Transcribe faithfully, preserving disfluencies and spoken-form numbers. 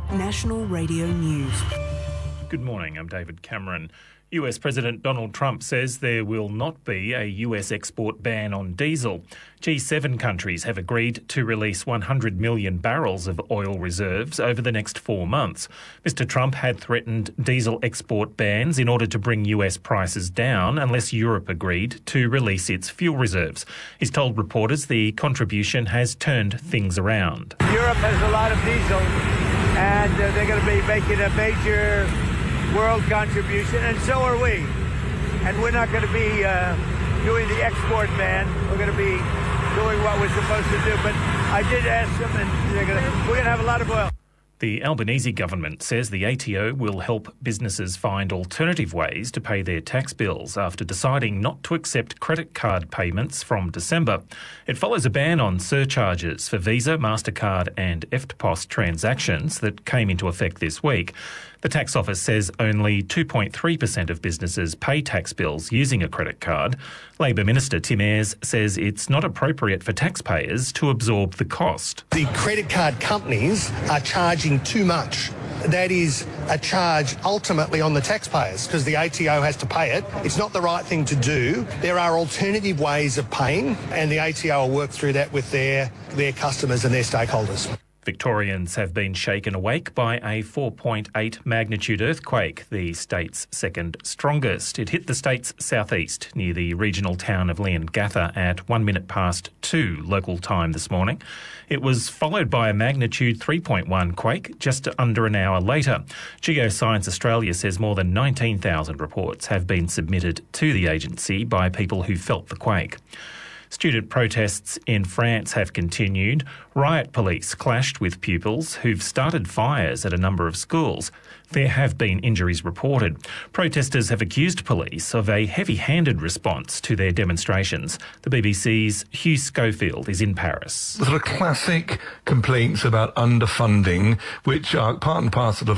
National Radio News. Good morning, I'm David Cameron. U S President Donald Trump says there will not be a U S export ban on diesel. G seven countries have agreed to release one hundred million barrels of oil reserves over the next four months. Mister Trump had threatened diesel export bans in order to bring U S prices down unless Europe agreed to release its fuel reserves. He's told reporters the contribution has turned things around. Europe has a lot of diesel, and uh, they're going to be making a major world contribution, and so are we. And we're not going to be uh, doing the export ban. We're going to be doing what we're supposed to do. But I did ask them, and they're going to, we're going to have a lot of oil. The Albanese government says the A T O will help businesses find alternative ways to pay their tax bills after deciding not to accept credit card payments from December. It follows a ban on surcharges for Visa, MasterCard and E F T P O S transactions that came into effect this week. The tax office says only two point three percent of businesses pay tax bills using a credit card. Labor Minister Tim Ayres says it's not appropriate for taxpayers to absorb the cost. The credit card companies are charging too much. That is a charge ultimately on the taxpayers because the A T O has to pay it. It's not the right thing to do. There are alternative ways of paying, and the A T O will work through that with their, their customers and their stakeholders. Victorians have been shaken awake by a four point eight magnitude earthquake, the state's second strongest. It hit the state's southeast near the regional town of Leongatha at one minute past two local time this morning. It was followed by a magnitude three point one quake just under an hour later. Geoscience Australia says more than nineteen thousand reports have been submitted to the agency by people who felt the quake. Student protests in France have continued. Riot police clashed with pupils who've started fires at a number of schools. There have been injuries reported. Protesters have accused police of a heavy-handed response to their demonstrations. The B B C's Hugh Schofield is in Paris. Sort of classic complaints about underfunding, which are part and parcel of